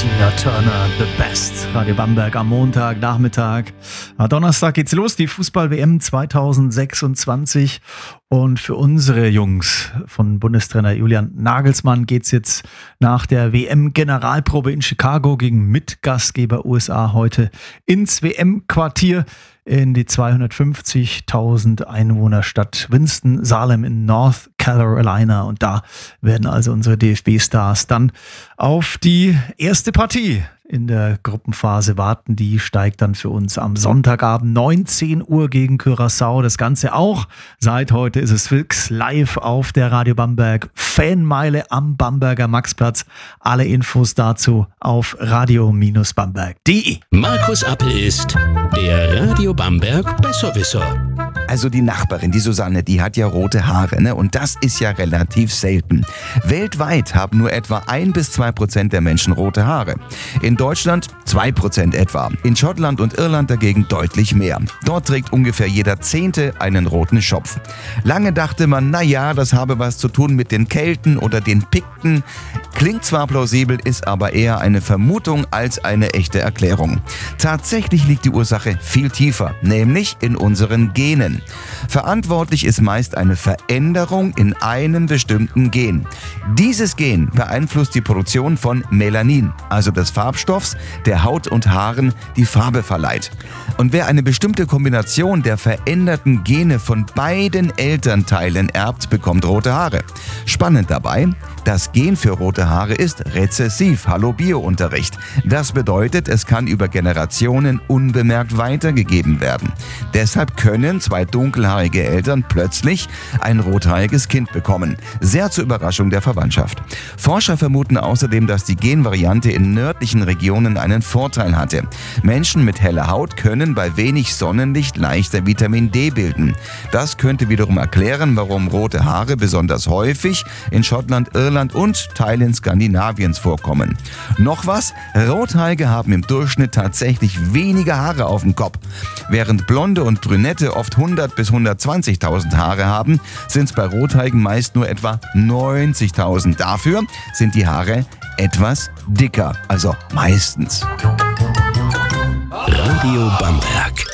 Tina Turner, The Best. Radio Bamberg am Montagnachmittag. Am Donnerstag geht's los, die Fußball-WM 2026. Und für unsere Jungs von Bundestrainer Julian Nagelsmann geht's jetzt nach der WM-Generalprobe in Chicago gegen Mitgastgeber USA heute ins WM-Quartier in die 250.000 Einwohnerstadt Winston-Salem in North Carolina. Und da werden also unsere DFB-Stars dann auf die erste Partie in der Gruppenphase warten. Die steigt dann für uns am Sonntagabend 19 Uhr gegen Curaçao. Das Ganze auch. Seit heute ist es fix live auf der Radio Bamberg Fanmeile am Bamberger Maxplatz. Alle Infos dazu auf radio-bamberg.de. Markus Appel ist der Radio Bamberg Besserwisser. Also die Nachbarin, die Susanne, die hat ja rote Haare, ne? Und das ist ja relativ selten. Weltweit haben nur etwa 1-2% der Menschen rote Haare. In Deutschland 2% etwa. In Schottland und Irland dagegen deutlich mehr. Dort trägt ungefähr jeder 10. einen roten Schopf. Lange dachte man, naja, das habe was zu tun mit den Kelten oder den Pikten. Klingt zwar plausibel, ist aber eher eine Vermutung als eine echte Erklärung. Tatsächlich liegt die Ursache viel tiefer, nämlich in unseren Genen. Verantwortlich ist meist eine Veränderung in einem bestimmten Gen. Dieses Gen beeinflusst die Produktion von Melanin, also des Farbstoffs, der Haut und Haaren die Farbe verleiht. Und wer eine bestimmte Kombination der veränderten Gene von beiden Elternteilen erbt, bekommt rote Haare. Spannend dabei, das Gen für rote Haare ist rezessiv. Hallo Bio-Unterricht. Das bedeutet, es kann über Generationen unbemerkt weitergegeben werden. Deshalb können zwei dunkelhaarige Eltern plötzlich ein rothaariges Kind bekommen. Sehr zur Überraschung der Verwandtschaft. Forscher vermuten außerdem, dass die Genvariante in nördlichen Regionen einen Vorteil hatte. Menschen mit heller Haut können bei wenig Sonnenlicht leichter Vitamin D bilden. Das könnte wiederum erklären, warum rote Haare besonders häufig in Schottland, Irland und Teilen Skandinaviens vorkommen. Noch was? Rothaarige haben im Durchschnitt tatsächlich weniger Haare auf dem Kopf. Während Blonde und Brünette oft 100.000 bis 120.000 Haare haben, sind es bei Rothaarigen meist nur etwa 90.000. Dafür sind die Haare etwas dicker, also meistens. Radio Bamberg.